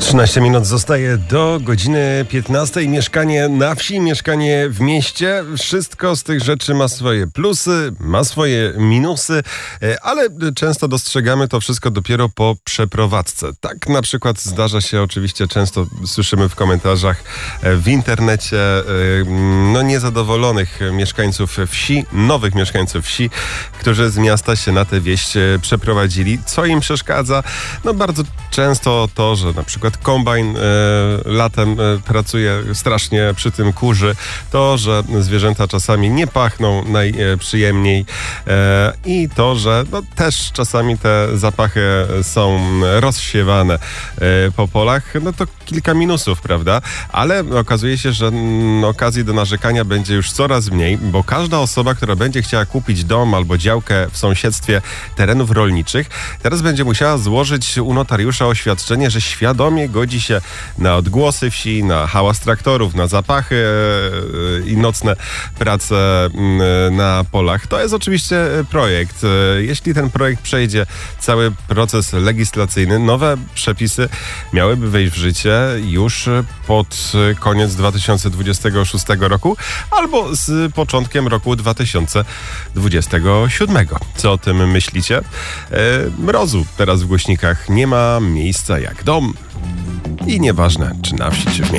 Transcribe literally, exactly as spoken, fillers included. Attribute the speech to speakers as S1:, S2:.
S1: trzynaście minut zostaje do godziny piętnastej. Mieszkanie na wsi, mieszkanie w mieście. Wszystko z tych rzeczy ma swoje plusy, ma swoje minusy, ale często dostrzegamy to wszystko dopiero po przeprowadzce. Tak na przykład zdarza się, oczywiście często słyszymy w komentarzach w internecie no niezadowolonych mieszkańców wsi, nowych mieszkańców wsi, którzy z miasta się na tę wieś przeprowadzili. Co im przeszkadza? No bardzo często to, że na przykład kombajn e, latem e, pracuje strasznie, przy tym kurzy, to, że zwierzęta czasami nie pachną najprzyjemniej e, i to, że no, też czasami te zapachy są rozsiewane e, po polach, no to kilka minusów, prawda? Ale okazuje się, że m, okazji do narzekania będzie już coraz mniej, bo każda osoba, która będzie chciała kupić dom albo działkę w sąsiedztwie terenów rolniczych, teraz będzie musiała złożyć u notariusza oświadczenie, że świadomie godzi się na odgłosy wsi, na hałas traktorów, na zapachy e, i nocne prace e, na polach. To jest oczywiście projekt. E, jeśli ten projekt przejdzie cały proces legislacyjny, nowe przepisy miałyby wejść w życie już pod koniec dwa tysiące dwudziestego szóstego roku albo z początkiem roku dwa tysiące dwudziestego siódmego. Co o tym myślicie? E, mrozu teraz w głośnikach nie ma miejsca jak dom. I nieważne, czy na wsi, czy w mieście.